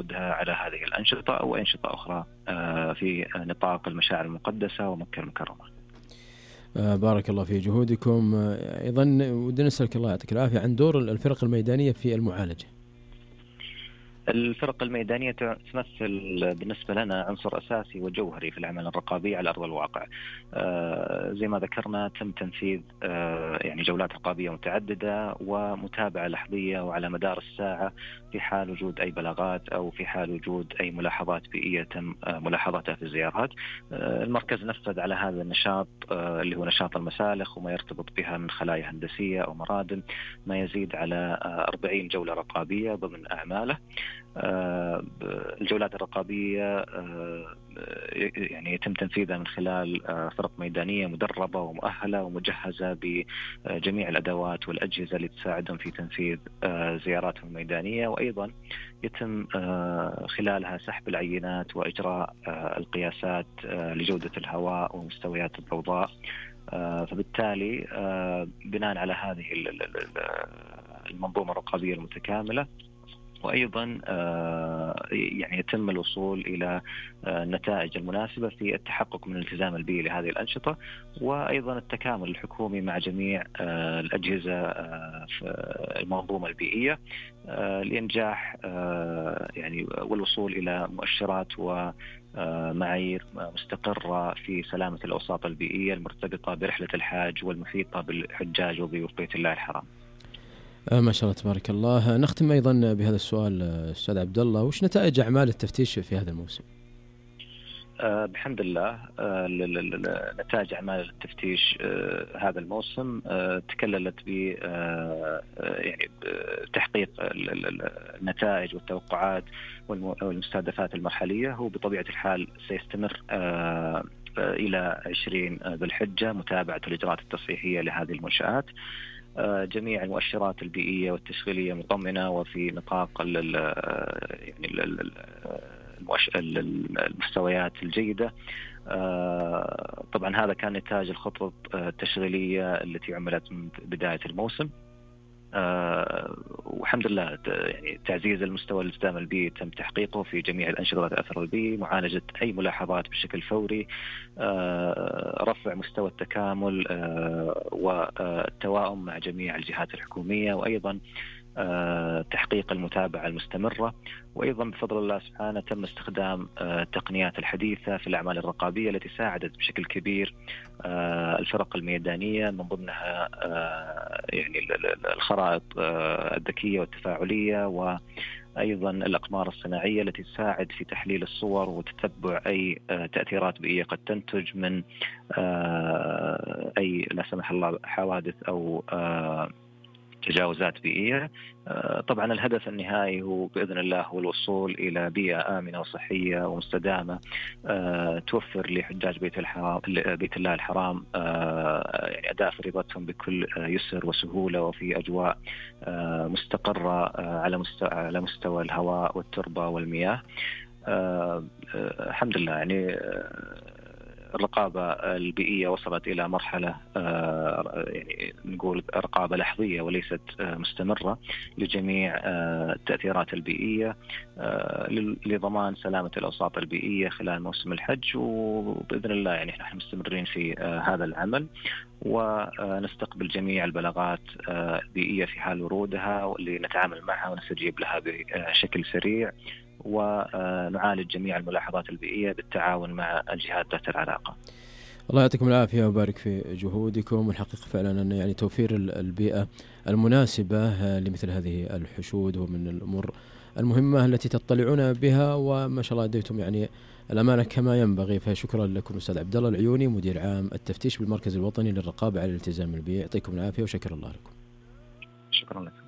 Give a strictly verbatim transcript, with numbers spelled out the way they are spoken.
وجودها على هذه الأنشطة أو أنشطة أخرى في نطاق المشاعر المقدسة ومكة المكرمة. بارك الله في جهودكم. أيضا ودنا نسألك الله يعطيك العافية عن دور الفرق الميدانية في المعالجة. الفرق الميدانية تمثل بالنسبة لنا عنصر أساسي وجوهري في العمل الرقابي على أرض الواقع. آه زي ما ذكرنا تم تنفيذ آه يعني جولات رقابية متعددة ومتابعة لحظية وعلى مدار الساعة في حال وجود أي بلاغات أو في حال وجود أي ملاحظات بيئية تم آه ملاحظتها في الزيارات. آه المركز نفذ على هذا النشاط آه اللي هو نشاط المسالخ وما يرتبط بها من خلايا هندسية أو مرادم ما يزيد على آه أربعين جولة رقابية ضمن أعماله. آه الجولات الرقابية آه يعني يتم تنفيذها من خلال آه فرق ميدانية مدربة ومؤهلة ومجهزة بجميع الأدوات والأجهزة اللي تساعدهم في تنفيذ آه زياراتهم الميدانية، وأيضا يتم آه خلالها سحب العينات وإجراء آه القياسات آه لجودة الهواء ومستويات الضوضاء. آه فبالتالي آه بناء على هذه المنظومة الرقابية المتكاملة وأيضا يعني يتم الوصول إلى النتائج المناسبة في التحقق من الالتزام البيئي لهذه الأنشطة، وأيضا التكامل الحكومي مع جميع الأجهزة في المنظومة البيئية لإنجاح يعني والوصول إلى مؤشرات ومعايير مستقرة في سلامة الأوساط البيئية المرتبطة برحلة الحاج والمحيطة بالحجاج وضيوف بيت الله الحرام. آه ما شاء الله تبارك الله. نختم أيضا بهذا السؤال أستاذ عبد الله، وش نتائج أعمال التفتيش في هذا الموسم؟ آه بحمد الله آه نتائج أعمال التفتيش آه هذا الموسم آه تكللت ب آه يعني تحقيق النتائج والتوقعات والمستهدفات المرحلية. هو بطبيعة الحال سيستمر آه إلى عشرين ذي الحجة متابعة الإجراءات التصحيحية لهذه المنشآت. جميع المؤشرات البيئية والتشغيلية مطمئنة وفي نطاق يعني المستويات الجيدة. طبعا هذا كان نتاج الخطط التشغيلية التي عملت من بداية الموسم. أه والحمد لله يعني تعزيز المستوى الالتزام البيئي تم تحقيقه في جميع الأنشطة ذات الأثر البيئي، معالجة أي ملاحظات بشكل فوري، أه رفع مستوى التكامل أه والتوائم مع جميع الجهات الحكومية، وأيضا أه تحقيق المتابعة المستمرة. وأيضا بفضل الله سبحانه تم استخدام التقنيات الحديثة في الأعمال الرقابية التي ساعدت بشكل كبير الفرق الميدانية، من ضمنها يعني الخرائط الذكية والتفاعلية، وأيضا الأقمار الصناعية التي تساعد في تحليل الصور وتتبع أي تأثيرات بيئية قد تنتج من أي لا سمح الله حوادث أو تجاوزات بيئية. طبعا الهدف النهائي هو بإذن الله هو الوصول إلى بيئة آمنة وصحية ومستدامة توفر لحجاج بيت الحرام بيت الله الحرام يعني أداء فريضتهم بكل يسر وسهولة وفي أجواء مستقرة على مستوى على مستوى الهواء والتربة والمياه. الحمد لله يعني الرقابة البيئية وصلت إلى مرحلة يعني نقول رقابة لحظية وليست مستمرة لجميع التأثيرات البيئية لضمان سلامة الأوساط البيئية خلال موسم الحج. وبإذن الله يعني نحن مستمرين في هذا العمل ونستقبل جميع البلاغات البيئية في حال ورودها لنتعامل معها ونستجيب لها بشكل سريع، ونعالج جميع الملاحظات البيئية بالتعاون مع الجهات ذات العلاقة. الله يعطيكم العافية ويبارك في جهودكم. والحقيقة فعلا أن يعني توفير البيئة المناسبة لمثل هذه الحشود هو من الأمور المهمة التي تطلعون بها، وما شاء الله أديتم يعني الأمانة كما ينبغي. فشكرا لكم أستاذ عبد الله العيوني مدير عام التفتيش بالمركز الوطني للرقابة على الالتزام البيئي. يعطيكم العافية وشكر الله لكم. شكرا لك.